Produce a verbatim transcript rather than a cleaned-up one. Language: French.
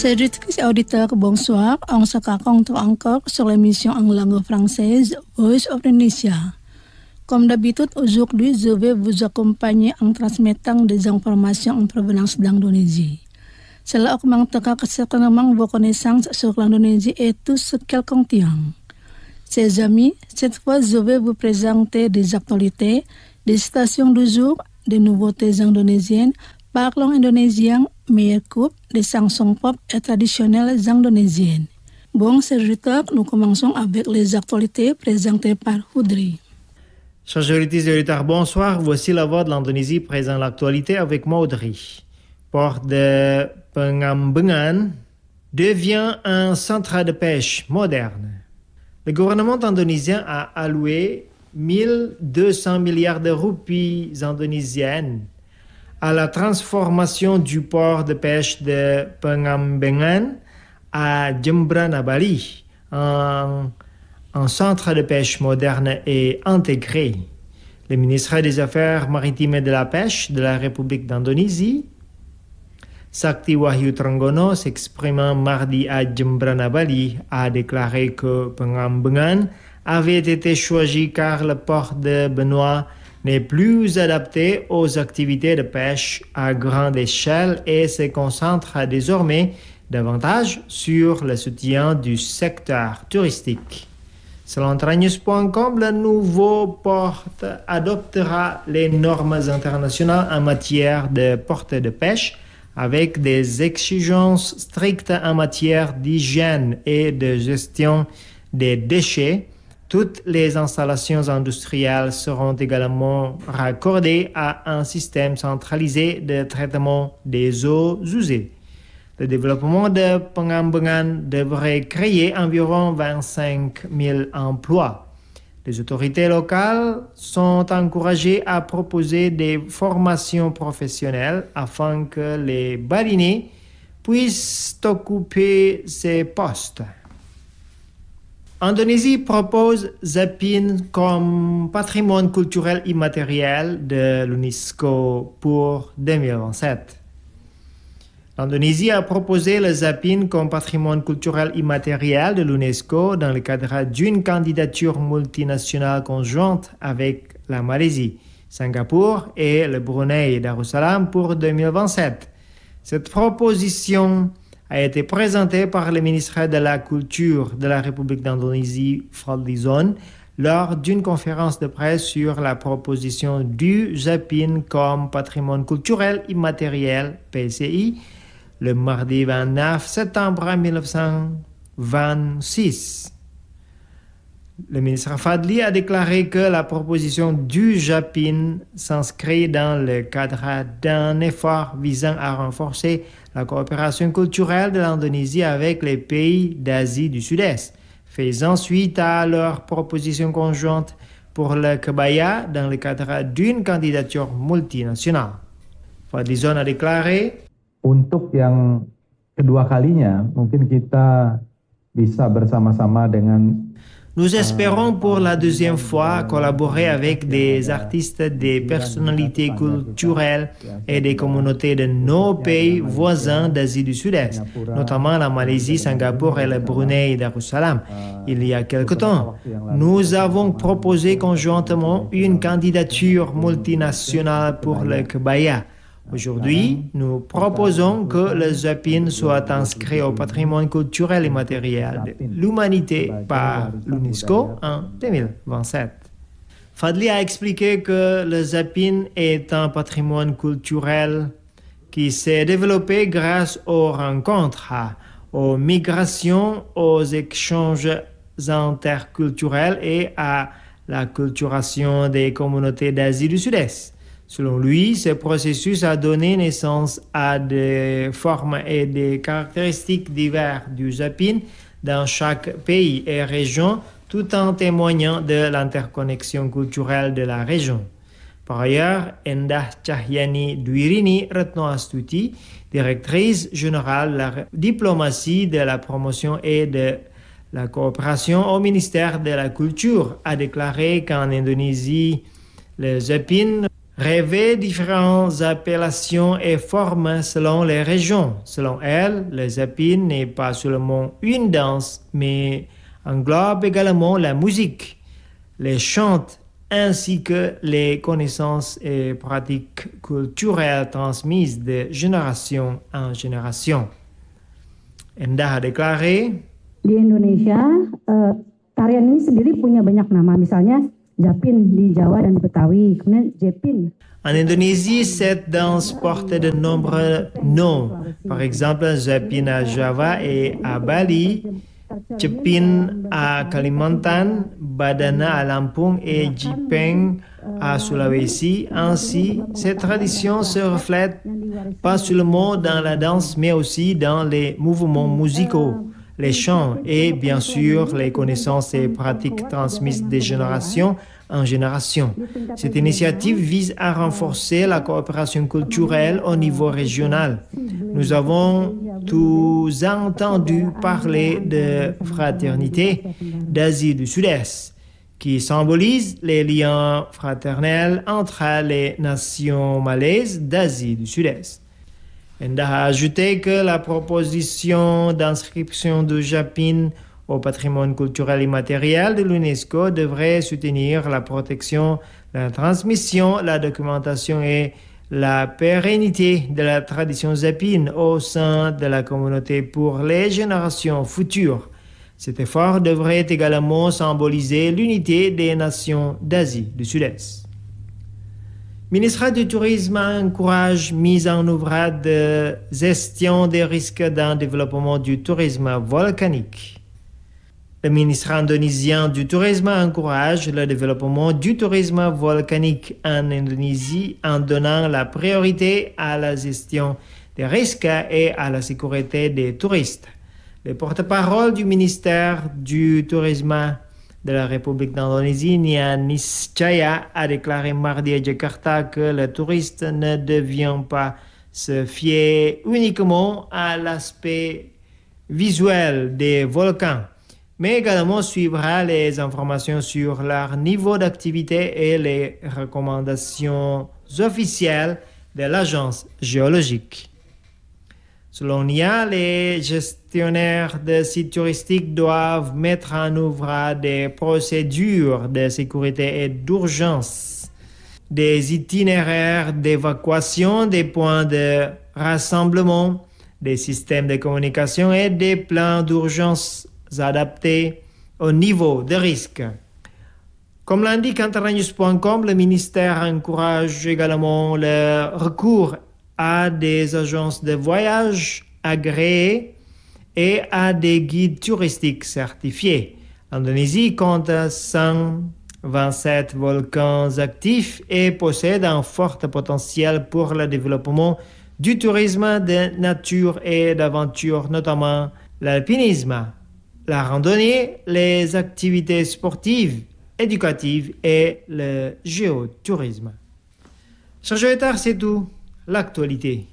Chers auditeurs, bonsoir. On se rencontre encore sur l'émission en langue française Voice of Indonesia. Comme d'habitude, aujourd'hui, je vais vous accompagner en transmettant des informations en provenance d'Indonésie. Cela augmentera certainement vos connaissances sur l'Indonésie et tout ce qu'elle contient. Chers amis, cette fois, je vais vous présenter des actualités, des citations du jour, des nouveautés indonésiennes, parlons indonésien, meilleure coupe, des chansons pop et traditionnelles indonésiennes. Bon, chers auditeurs, nous commençons avec les actualités présentées par Houdri. Chers auditeurs et auditeurs, bonsoir. Voici la voix de l'Indonésie présente l'actualité avec moi, Audrey. Port de Pengambengan devient un centre de pêche moderne. Le gouvernement indonésien a alloué mille deux cents milliards de roupies indonésiennes à la transformation du port de pêche de Pengambengan à Jembrana, Bali, en un centre de pêche moderne et intégré. Le ministre des Affaires maritimes et de la Pêche de la République d'Indonésie, Sakti Wahyu Trenggono, s'exprimant mardi à Jembrana, Bali, a déclaré que Pengambengan avait été choisi car le port de Benoît n'est plus adapté aux activités de pêche à grande échelle et se concentre désormais davantage sur le soutien du secteur touristique. Selon Tranews point com, le nouveau port adoptera les normes internationales en matière de portée de pêche avec des exigences strictes en matière d'hygiène et de gestion des déchets. Toutes les installations industrielles seront également raccordées à un système centralisé de traitement des eaux usées. Le développement de Pengambengan devrait créer environ vingt-cinq mille emplois. Les autorités locales sont encouragées à proposer des formations professionnelles afin que les balinais puissent occuper ces postes. Indonésie propose Zapin comme patrimoine culturel immatériel de l'UNESCO pour deux mille vingt-sept. L'Indonésie a proposé le Zapin comme patrimoine culturel immatériel de l'UNESCO dans le cadre d'une candidature multinationale conjointe avec la Malaisie, Singapour et le Brunei Darussalam pour deux mille vingt-sept. Cette proposition a été présentée par le ministre de la Culture de la République d'Indonésie, Fadlizon, lors d'une conférence de presse sur la proposition du Zapin comme patrimoine culturel immatériel, P C I, le mardi vingt-neuf septembre mille neuf cent vingt-six. Le ministre Fadli a déclaré que la proposition du Zapin s'inscrit dans le cadre d'un effort visant à renforcer la coopération culturelle de l'Indonésie avec les pays d'Asie du Sud-Est, faisant suite à leur proposition conjointe pour le kebaya dans le cadre d'une candidature multinationale. Fadlizon a déclaré: Untuk yang kedua kalinya, mungkin kita bisa bersama-sama dengan Nous espérons pour la deuxième fois collaborer avec des artistes, des personnalités culturelles et des communautés de nos pays voisins d'Asie du Sud-Est, notamment la Malaisie, Singapour et le Brunei Darussalam. Il y a quelque temps, nous avons proposé conjointement une candidature multinationale pour le kebaya. Aujourd'hui, nous proposons que le Zapin soit inscrit au patrimoine culturel immatériel de l'humanité par l'UNESCO en deux mille vingt-sept. Fadli a expliqué que le Zapin est un patrimoine culturel qui s'est développé grâce aux rencontres, aux migrations, aux échanges interculturels et à la culturation des communautés d'Asie du Sud-Est. Selon lui, ce processus a donné naissance à des formes et des caractéristiques diverses du Zapin dans chaque pays et région, tout en témoignant de l'interconnexion culturelle de la région. Par ailleurs, Endah Cahyani Dwirini Retnoastuti, directrice générale de la diplomatie, de la promotion et de la coopération au ministère de la Culture, a déclaré qu'en Indonésie, le Zapin revêt différentes appellations et formes selon les régions. Selon elle, le Zapin n'est pas seulement une danse, mais englobe également la musique, les chants, ainsi que les connaissances et pratiques culturelles transmises de génération en génération. Endah a déclaré, di Indonesia, uh, tarian ini sendiri punya banyak nama, misalnya Japin di Jawa dan di Betawi, kemudian Jepin. En Indonésie, cette danse porte de nombreux noms. Par exemple, Zapin à Java et à Bali, Cepin à Kalimantan, Badana à Lampung et Jipeng à Sulawesi. Ainsi, cette tradition se reflète pas seulement dans la danse, mais aussi dans les mouvements musicaux, les chants et bien sûr les connaissances et pratiques transmises de génération en génération. Cette initiative vise à renforcer la coopération culturelle au niveau régional. Nous avons tous entendu parler de fraternité d'Asie du Sud-Est, qui symbolise les liens fraternels entre les nations malaises d'Asie du Sud-Est. Endah a ajouté que la proposition d'inscription du Japin au patrimoine culturel immatériel de l'UNESCO devrait soutenir la protection, la transmission, la documentation et la pérennité de la tradition Zapin au sein de la communauté pour les générations futures. Cet effort devrait également symboliser l'unité des nations d'Asie du Sud-Est. Le ministère du Tourisme encourage mise en œuvre de gestion des risques d'un développement du tourisme volcanique. Le ministère indonésien du Tourisme encourage le développement du tourisme volcanique en Indonésie en donnant la priorité à la gestion des risques et à la sécurité des touristes. Le porte-parole du ministère du Tourisme de la République d'Indonésie, Nia Niscaya, a déclaré mardi à Jakarta que le touriste ne devient pas se fier uniquement à l'aspect visuel des volcans, mais également suivra les informations sur leur niveau d'activité et les recommandations officielles de l'agence géologique. Selon N I A, les gestionnaires de sites touristiques doivent mettre en œuvre des procédures de sécurité et d'urgence, des itinéraires d'évacuation, des points de rassemblement, des systèmes de communication et des plans d'urgence adaptés au niveau de risque. Comme l'indique internews point com, le ministère encourage également le recours à des agences de voyage agréées et à des guides touristiques certifiés. L'Indonésie compte cent vingt-sept volcans actifs et possède un fort potentiel pour le développement du tourisme de nature et d'aventure, notamment l'alpinisme, la randonnée, les activités sportives, éducatives et le géotourisme. Chers auditeurs, c'est tout. L'actualité.